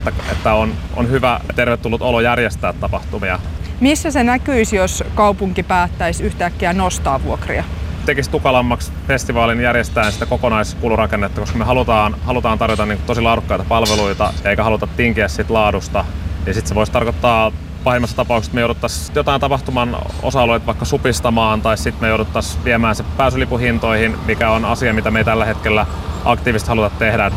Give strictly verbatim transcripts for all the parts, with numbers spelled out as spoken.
että on, on hyvä tervetullut olo järjestää tapahtumia. Missä se näkyisi, jos kaupunki päättäisi yhtäkkiä nostaa vuokria? Tekisi tukalammaksi festivaalin järjestäen sitä kokonaiskulurakennetta, koska me halutaan, halutaan tarjota niin tosi laadukkaita palveluita eikä haluta tinkiä siitä laadusta. Ja sitten se voisi tarkoittaa pahimmassa tapauksessa, että me jouduttaisiin jotain tapahtuman osa-alueita vaikka supistamaan tai sitten me jouduttaisiin viemään se pääsylipuhintoihin, mikä on asia, mitä me ei tällä hetkellä aktiivisesti haluta tehdä.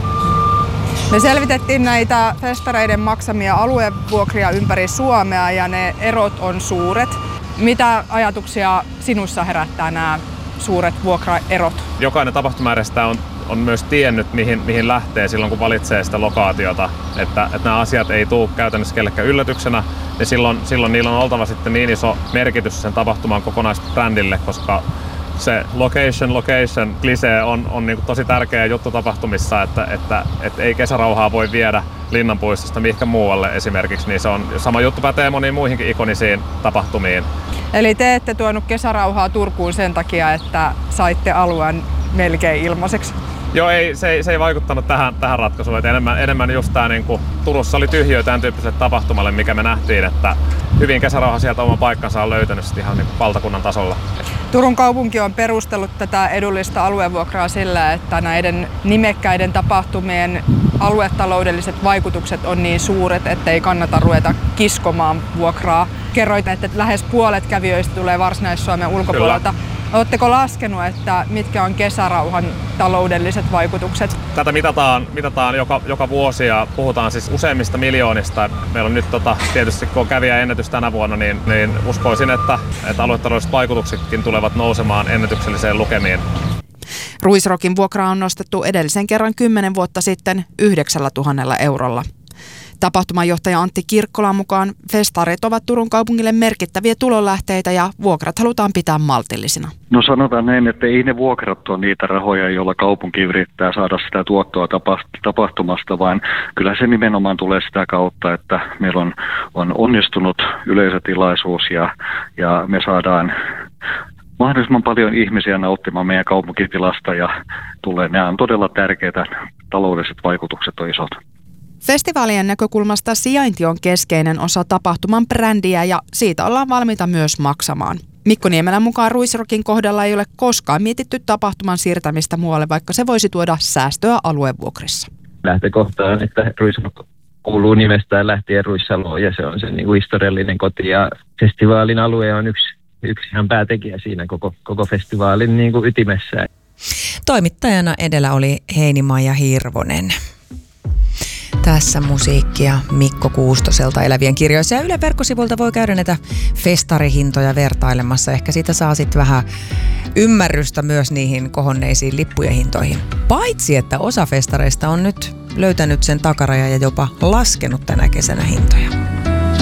Me selvitettiin näitä festareiden maksamia aluevuokria ympäri Suomea ja ne erot on suuret. Mitä ajatuksia sinussa herättää nämä suuret vuokraerot? Jokainen tapahtumajärjestäjä on, on myös tiennyt, mihin, mihin lähtee silloin, kun valitsee sitä lokaatiota. Että, että nämä asiat ei tule käytännössä kellekään yllätyksenä. Ja silloin, silloin niillä on oltava sitten niin iso merkitys sen tapahtuman kokonaisbrändille, koska se location, location, klisee on, on niin kuin tosi tärkeä juttu tapahtumissa, että, että, että ei kesärauhaa voi viedä Linnanpuistosta mihinkä muualle esimerkiksi. Niin se on, sama juttu pätee moniin muihinkin ikonisiin tapahtumiin. Eli te ette tuonut kesärauhaa Turkuun sen takia, että saitte alueen melkein ilmaiseksi? Joo, ei, se, ei, se ei vaikuttanut tähän, tähän ratkaisuun. Et enemmän, enemmän just tää, niin kuin, Turussa oli tyhjöä tämän tyyppiselle tapahtumalle, mikä me nähtiin, että hyvin kesärauha sieltä oma paikkansa on löytänyt ihan niin kuin valtakunnan tasolla. Turun kaupunki on perustellut tätä edullista aluevuokraa sillä, että näiden nimekkäiden tapahtumien aluetaloudelliset vaikutukset on niin suuret, että ei kannata ruveta kiskomaan vuokraa. Kerroit, että lähes puolet kävijöistä tulee Varsinais-Suomen ulkopuolelta. Kyllä. Oletteko laskenut, että mitkä on kesärauhan taloudelliset vaikutukset? Tätä mitataan, mitataan joka, joka vuosi ja puhutaan siis useimmista miljoonista. Meillä on nyt tota, tietysti kun on kävijäennätys tänä vuonna, niin, niin uskoisin, että, että aluetaloudelliset vaikutuksetkin tulevat nousemaan ennätykselliseen lukemiin. Ruisrockin vuokra on nostettu edellisen kerran kymmenen vuotta sitten yhdeksällä tuhannella eurolla. Tapahtumanjohtaja Antti Kirkkolan mukaan festarit ovat Turun kaupungille merkittäviä tulonlähteitä ja vuokrat halutaan pitää maltillisina. No sanotaan näin, että ei ne vuokrat ole niitä rahoja, joilla kaupunki yrittää saada sitä tuottoa tapahtumasta, vaan kyllä se nimenomaan tulee sitä kautta, että meillä on, on onnistunut yleisötilaisuus ja, ja me saadaan mahdollisimman paljon ihmisiä nauttimaan meidän kaupunkitilasta ja tulee. Nämä on todella tärkeitä, taloudelliset vaikutukset on isot. Festivaalien näkökulmasta sijainti on keskeinen osa tapahtuman brändiä ja siitä ollaan valmiita myös maksamaan. Mikko Niemelän mukaan Ruisrockin kohdalla ei ole koskaan mietitty tapahtuman siirtämistä muualle, vaikka se voisi tuoda säästöä aluevuokrissa. Lähtökohtaan, että Ruisrock kuuluu nimestään lähtien Ruissaloon ja se on se niin kuin historiallinen koti ja festivaalin alue on yksi, yksi ihan päätekijä siinä koko, koko festivaalin niin kuin ytimessä. Toimittajana edellä oli Heini-Maija Hirvonen. Tässä musiikkia Mikko Kuustoselta Elävien kirjoissa. Ja Yle verkkosivuilta voi käydä näitä festarihintoja vertailemassa. Ehkä siitä saa sitten vähän ymmärrystä myös niihin kohonneisiin lippujen hintoihin. Paitsi, että osa festareista on nyt löytänyt sen takarajan ja jopa laskenut tänä kesänä hintoja.